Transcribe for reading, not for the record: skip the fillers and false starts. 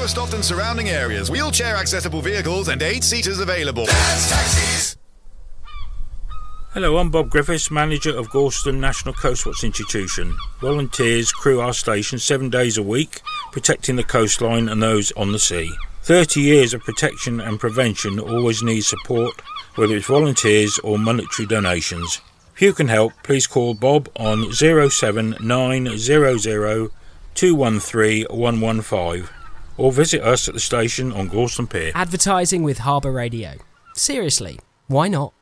Lowestoft and surrounding areas. Wheelchair accessible vehicles and 8-seaters available. Dad's Taxis. Hello, I'm Bob Griffiths, manager of Gorleston National Coastwatch Institution. Volunteers crew our station 7 days a week, protecting the coastline and those on the sea. 30 years of protection and prevention always needs support, whether it's volunteers or monetary donations. If you can help, please call Bob on 07900 213 115 or visit us at the station on Gorleston Pier. Advertising with Harbour Radio. Seriously, why not?